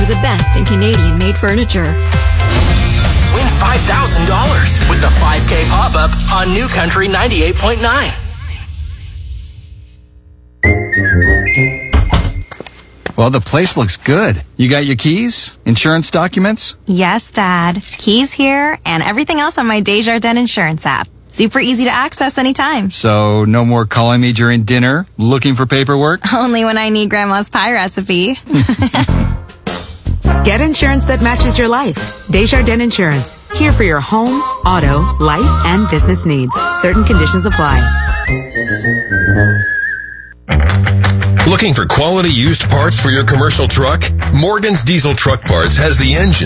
the best in Canadian-made furniture. Win $5,000 with the 5K pop-up on New Country 98.9. Well, the place looks good. You got your keys? Insurance documents? Yes, Dad. Keys here and everything else on my Desjardins insurance app. Super easy to access anytime. So, no more calling me during dinner, looking for paperwork? Only when I need Grandma's pie recipe. Get insurance that matches your life. Desjardins Insurance. Here for your home, auto, life, and business needs. Certain conditions apply. Looking for quality used parts for your commercial truck? Morgan's Diesel Truck Parts has the engine